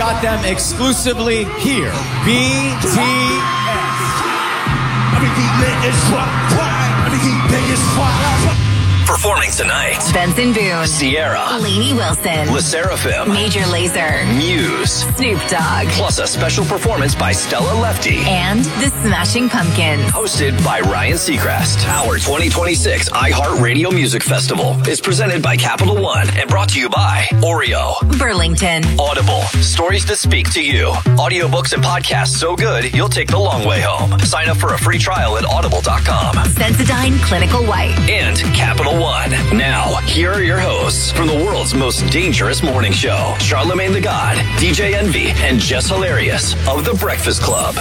got them exclusively here. BTS. Performing tonight, Benson Boone, Sierra, Lainey Wilson, Le Seraphim, Major Lazer, Muse, Snoop Dogg, plus a special performance by Stella Lefty. and the Smashing Pumpkins. Hosted by Ryan Seacrest. Our 2026 iHeartRadio Music Festival is presented by Capital One and brought to you by Oreo, Burlington, Audible, stories that speak to you. Audiobooks and podcasts so good, you'll take the long way home. Sign up for a free trial at audible.com. Sensodyne Clinical White. And Capital One. Now, here are your hosts from the world's most dangerous morning show, Charlamagne the God, DJ Envy, and Jess Hilarious of The Breakfast Club.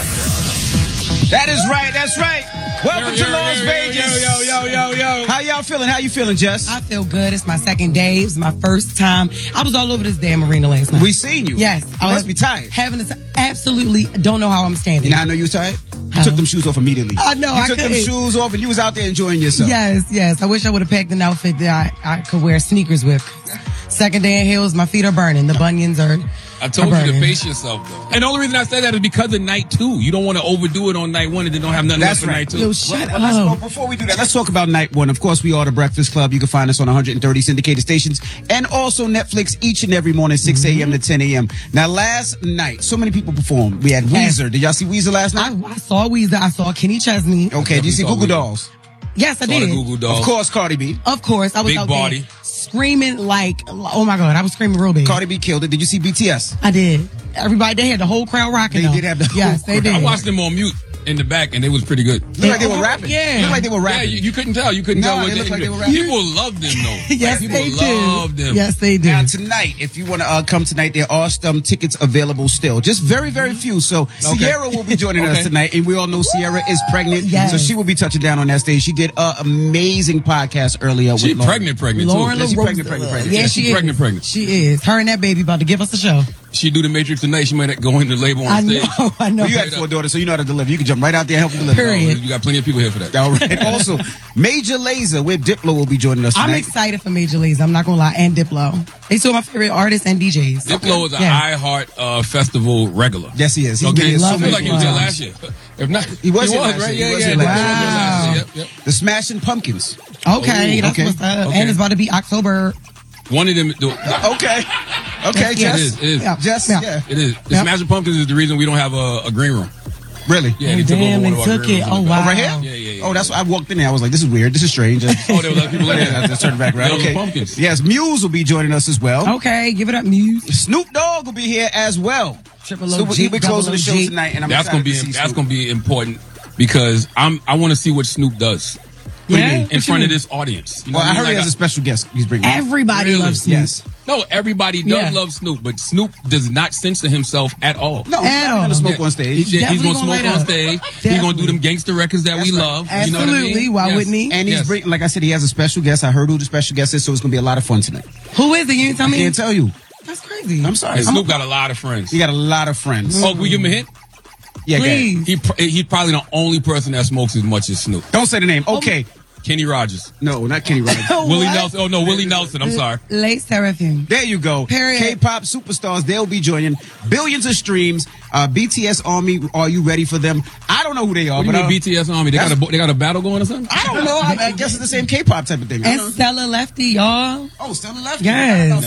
That is right. That's right. Welcome to Las Vegas. Yo. How y'all feeling? How you feeling, Jess? I feel good. It's my second day. It was my first time. I was all over this damn arena last night. We seen you. Yes. You must be tired. Absolutely don't know how I'm standing. You know, I know you was tired. You took them shoes off immediately. I know. You took them shoes off and you was out there enjoying yourself. Yes. I wish I would have packed an outfit that I could wear sneakers with. Second day in heels, my feet are burning. The bunions are. I told you to pace yourself, though. And the only reason I said that is because of night 2. You don't want to overdo it on night 1 and then don't have nothing left for night 2. Yo, shut up. Let's go. Before we do that, let's talk about night 1. Of course, we are The Breakfast Club. You can find us on 130 syndicated stations and also Netflix each and every morning, 6 a.m. to 10 a.m. Now, last night, so many people performed. We had Weezer. Did y'all see Weezer last night? I saw Weezer. I saw Kenny Chesney. Okay. Did you see Google Dolls? Yes, I Saw did. the Google Dolls. Of course, Cardi B. Of course. I was Big out body. there screaming like, oh my God, I was screaming real big. Cardi B killed it. Did you see BTS? I did. Everybody, they had the whole crowd rocking. They though. did have the whole Yes, they did. I watched them on mute in the back, and they was pretty good. Looked like they were rapping. Yeah. Looked like they were Yeah, rapping. you couldn't tell. You couldn't No, tell. they looked like they were rapping. People love them, though. Yes, People they do. love them. Yes, they do. Now tonight, if you want to come tonight, there are some tickets available still. Just very, very few. So Sierra will be joining us tonight, and we all know Sierra is pregnant, Yes. so she will be touching down on that stage. She did an amazing podcast earlier. She with Lauren. pregnant, Lauren too. She LaRosa. pregnant. Yeah, Yeah, she she's is. pregnant. She is. Her and that baby about to give us a show. She do the Matrix tonight. She might go into labor on stage. I know. Well, you had 4 daughters, so you know how to deliver. You can jump right out there and help you deliver. Period. You got plenty of people here for that. All right. Also, Major Lazer with Diplo will be joining us tonight. I'm excited for Major Lazer. I'm not gonna lie, and Diplo. They two of my favorite artists and DJs. Diplo is an Yeah. iHeart Festival regular. Yes, he is. He's been Okay, here so so I feel many like he was here times. last year. If not, He was here last right? year. He was Yeah, here yeah. last year. Yep. The Smashing Pumpkins. Okay, that's okay. what's up. Okay. And it's about to be October. One of them. Okay. Okay, Yes, Jess. It is. Yeah. Jess, Yeah. yeah. It is. The Yep. Smashing Pumpkins is the reason we don't have a green room. Really? Yeah, they took Damn, over one they of our took green it. rooms. Oh, wow. Oh, right here? Yeah. Oh, that's why I walked in there. I was like, this is weird. This is strange. Oh, there were other people in Yeah, there. I just turned back right. Those Okay. Pumpkins. Yes, Muse will be joining us as well. Okay, give it up, Muse. Snoop Dogg will be here as well. Triple So OG, he'll be closing the show double OG. tonight, and I'm That's gonna excited be to see that's Snoop. gonna be important because I want to see what Snoop does Yeah? in front of this audience. You know Well, what I heard mean? he has a special guest he's bringing. Everybody Really? loves Snoop. Yes. No, everybody does Yeah. love Snoop, but Snoop does not censor himself at all. No, he's At not going to all. smoke on stage. He's Definitely gonna gonna smoke light on up. stage. He's Definitely. gonna do them gangster records that we right. love. You know what I Absolutely. mean? Why Yes. wouldn't he? And he's Yes. bringing, like I said, he has a special guest. I heard who the special guest is, so it's going to be a lot of fun tonight. Who is it? You didn't tell I me? can't tell you. That's crazy. I'm sorry. And Snoop got a lot of friends. He got a lot of friends. Oh, can we give him a hint? Yeah, go ahead. Please. He's probably the only person that smokes as much as Snoop. Don't say the name. Okay. Kenny Rogers. No, not Kenny Rogers. Willie What? Nelson. Oh, no, Willie Nelson. I'm sorry. Late Seraphim. There you go. Period. K-pop superstars, they'll be joining. Billions of streams. BTS Army, are you ready for them? I don't know who they are, What do but you mean BTS Army? They got a battle going or something? I don't know. I guess it's the same K-pop type of thing. I And don't know. Stella Lefty, y'all. Oh, Stella Lefty. Yes.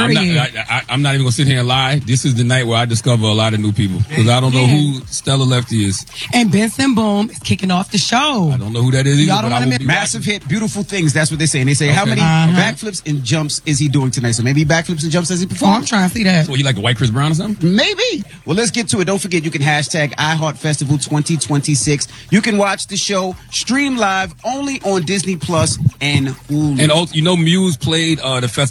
I'm not even gonna sit here and lie. This is the night where I discover a lot of new people because I don't know who Stella Lefty is. And Benson Boom is kicking off the show. I don't know who that is either. Y'all don't but I wanna will miss- be Massive hit, beautiful things. That's what they say. And they say, how Okay. many backflips and jumps is he doing tonight? So maybe backflips and jumps as he Oh, I'm performs. trying to see that. What, you like the white Chris Brown or something? Maybe. Well, let's get to it. Don't forget, you can hashtag iHeartFestival 2026. You can watch the show stream live only on Disney Plus and Hulu. And also, you know, Muse played the festival